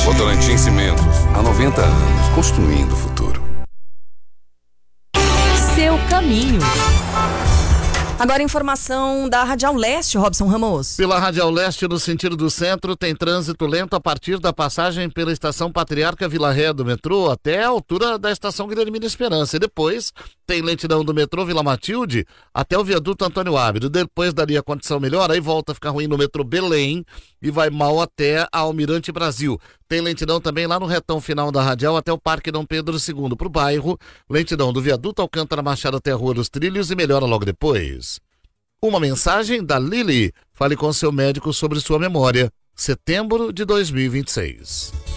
Votorantim Cimentos, há 90 anos, construindo o futuro. Seu caminho. Agora informação da Radial Leste, Robson Ramos. Pela Radial Leste, no sentido do centro, tem trânsito lento a partir da passagem pela estação Patriarca Vila Ré do metrô até a altura da estação Guilhermina Esperança. E depois tem lentidão do metrô Vila Matilde até o viaduto Antônio Ábido. Depois daria a condição melhor, aí volta a ficar ruim no metrô Belém e vai mal até a Almirante Brasil. Tem lentidão também lá no retão final da Radial até o Parque Dom Pedro II. Para o bairro, lentidão do viaduto Alcântara Machado até a Rua dos Trilhos e melhora logo depois. Uma mensagem da Lili. Fale com seu médico sobre sua memória. Setembro de 2026.